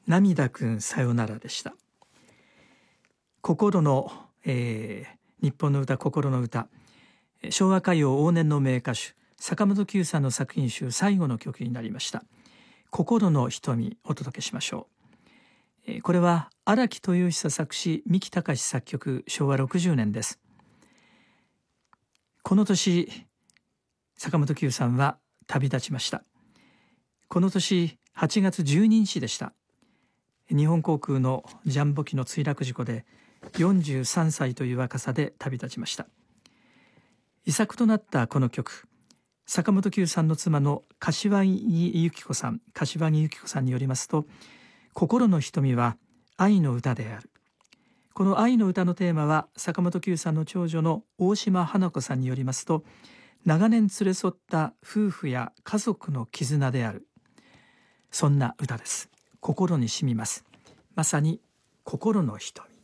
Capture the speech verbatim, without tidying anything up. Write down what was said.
涙くんさよならでした。心の、えー、日本の歌、心の歌、昭和歌謡往年の名歌手坂本九さんの作品集最後の曲になりました。心の瞳お届けしましょう。えー、これは荒木豊久作詞、三木隆作曲、しょうわろくじゅうねんです。この年坂本九さんは旅立ちました。この年はちがつじゅうににちでした。日本航空のジャンボ機の墜落事故でよんじゅうさんさいという若さで旅立ちました。遺作となったこの曲、坂本九さんの妻の柏木由紀子さん柏木由紀子さんによりますと、心の瞳は愛の歌である。この愛の歌のテーマは坂本九さんの長女の大島花子さんによりますと、長年連れ添った夫婦や家族の絆である。そんな歌です。心に染みます。まさに心の瞳。